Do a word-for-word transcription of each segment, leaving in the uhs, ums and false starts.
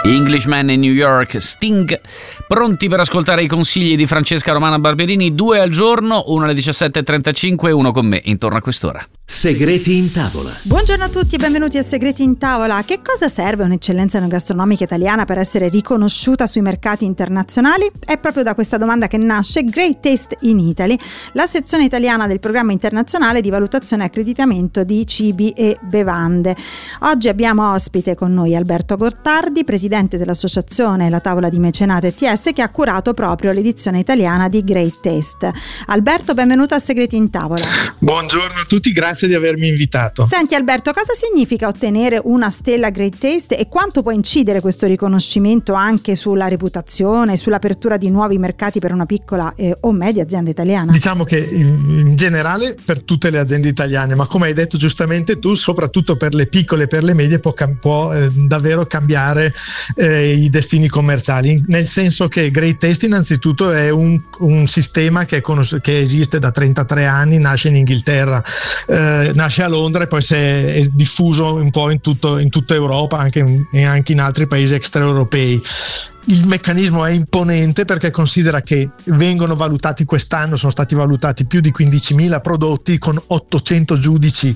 Englishman in New York, Sting, pronti per ascoltare i consigli di Francesca Romana Barberini, due al giorno, uno alle diciassette e trentacinque e uno con me intorno a quest'ora. Segreti in tavola. Buongiorno a tutti e benvenuti a Segreti in tavola. A che cosa serve un'eccellenza enogastronomica italiana per essere riconosciuta sui mercati internazionali? È proprio da questa domanda che nasce Great Taste in Italy, la sezione italiana del programma internazionale di valutazione e accreditamento di cibi e bevande. Oggi abbiamo ospite con noi Alberto Gottardi, presidente dell'associazione La Tavola di Mecenate E T S, che ha curato proprio l'edizione italiana di Great Taste. Alberto, benvenuto a Segreti in tavola. Buongiorno a tutti, grazie di avermi invitato. Senti Alberto, cosa significa ottenere una stella Great Taste e quanto può incidere questo riconoscimento anche sulla reputazione e sull'apertura di nuovi mercati per una piccola eh, o media azienda italiana? Diciamo che in generale per tutte le aziende italiane, ma come hai detto giustamente tu, soprattutto per le piccole e per le medie può, può eh, davvero cambiare eh, i destini commerciali, nel senso che Great Taste innanzitutto è un, un sistema che, è conos- che esiste da trentatré anni, nasce in Inghilterra, eh, nasce a Londra e poi si è, è diffuso un po' in, tutto, in tutta Europa, anche in, e anche in altri paesi extraeuropei. Il meccanismo è imponente perché considera che vengono valutati quest'anno, sono stati valutati più di quindicimila prodotti con ottocento giudici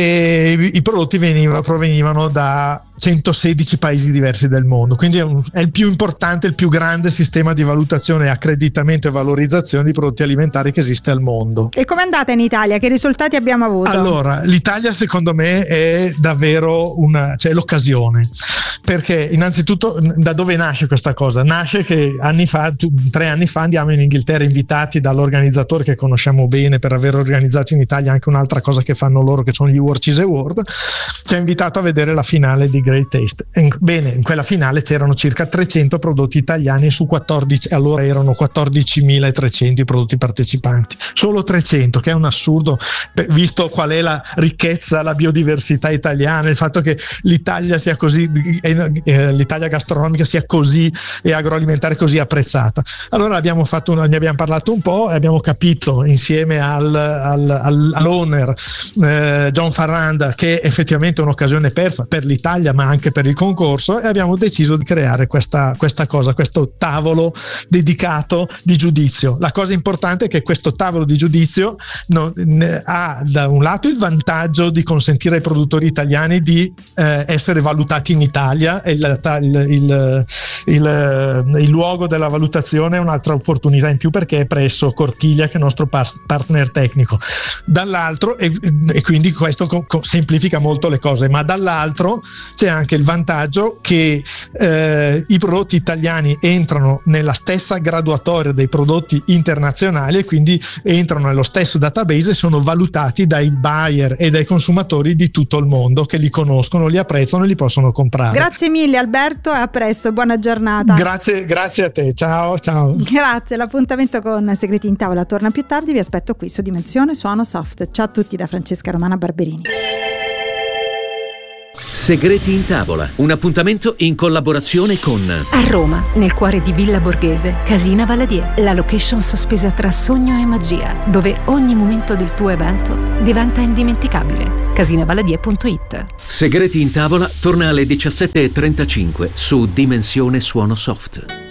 e i, i prodotti venivano, provenivano da centosedici paesi diversi del mondo, quindi è, un, è il più importante, il più grande sistema di valutazione, accreditamento e valorizzazione di prodotti alimentari che esiste al mondo. E com'è andata in Italia? Che risultati abbiamo avuto? Allora, l'Italia secondo me è davvero una, cioè l'occasione, perché innanzitutto da dove nasce questa cosa? Nasce che anni fa, tre anni fa andiamo in Inghilterra invitati dall'organizzatore che conosciamo bene per aver organizzato in Italia anche un'altra cosa che fanno loro, che sono gli World Cheese Award. Ci ha invitato a vedere la finale di Great Taste. Bene, in quella finale c'erano circa trecento prodotti italiani su quattordici, allora erano quattordicimilatrecento i prodotti partecipanti, solo trecento, che è un assurdo visto qual è la ricchezza, la biodiversità italiana, il fatto che l'Italia sia così, l'Italia gastronomica sia così e agroalimentare così apprezzata. Allora abbiamo fatto una, ne abbiamo parlato un po' e abbiamo capito insieme al, al, al, all'owner eh, John Farranda che effettivamente è un'occasione persa per l'Italia ma anche per il concorso, e abbiamo deciso di creare questa, questa cosa, questo tavolo dedicato di giudizio. La cosa importante è che questo tavolo di giudizio no, ha da un lato il vantaggio di consentire ai produttori italiani di eh, essere valutati in Italia, e il, il, il, il, il luogo della valutazione è un'altra opportunità in più perché è presso Cortiglia, che è il nostro par- partner tecnico. Dall'altro, e, e quindi questo co- co- semplifica molto le cose, ma dall'altro c'è anche il vantaggio che eh, i prodotti italiani entrano nella stessa graduatoria dei prodotti internazionali e quindi entrano nello stesso database e sono valutati dai buyer e dai consumatori di tutto il mondo che li conoscono, li apprezzano e li possono comprare. Grazie mille Alberto e a presto, buona giornata. Grazie, grazie a te, ciao ciao. Grazie, l'appuntamento con Segreti in tavola torna più tardi, vi aspetto qui su Dimensione Suono Soft. Ciao a tutti da Francesca Romana Barberini. Segreti in tavola, un appuntamento in collaborazione con a Roma, nel cuore di Villa Borghese, Casina Valadier, la location sospesa tra sogno e magia, dove ogni momento del tuo evento diventa indimenticabile. casina valadier punto it. Segreti in tavola torna alle diciassette e trentacinque su Dimensione Suono Soft.